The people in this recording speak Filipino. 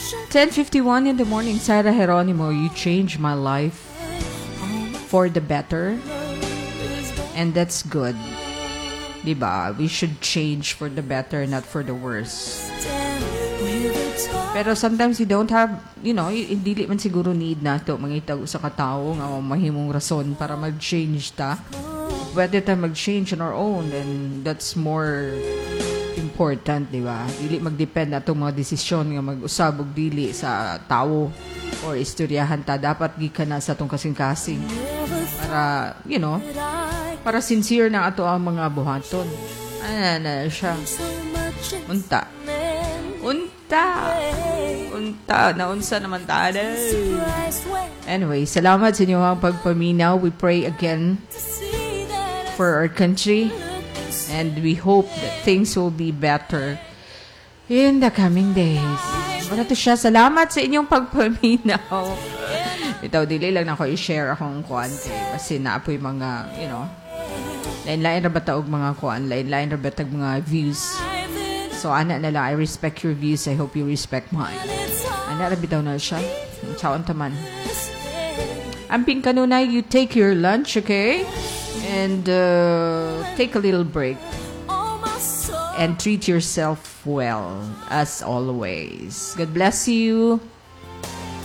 10:51 in the morning, Sarah Geronimo, you changed my life for the better. And that's good. Diba? We should change for the better, not for the worse. Pero sometimes you don't have, hindi man siguro need na ito mangitag sa katao nga mahimong rason para mag-change ta. Pwede tayo mag-change on our own, and that's more important, di ba? Dili mag-depend na itong mga desisyon nga mag-usab og dili sa tao or istoryahan ta. Dapat gikan na sa itong kasing-kasing para, para sincere na ato ang mga buhaton. Ano siya? Unta. Naunsa naman tayo. Anyway, salamat sa inyong pagpaminaw. We pray again for our country, and we hope that things will be better in the coming days. Wala to siya. Salamat sa inyong pagpaminaw. Ito, dili lang na ako i-share akong kuwante. Kasi naapoy mga, lain-lain na bata og mga kuwan, lain-lain na bata mga views. So, ana na lang, I respect your views. I hope you respect mine. Ana na bitaw na siya. Chaon taman. Amping kanunay, you take your lunch, okay? And take a little break. And treat yourself well, as always. God bless you.